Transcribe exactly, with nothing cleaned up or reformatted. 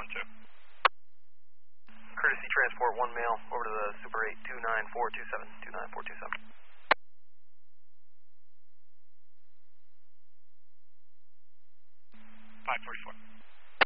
one two. Courtesy transport one male over to the Super eight two nine four two seven, two nine four two seven. five forty-four.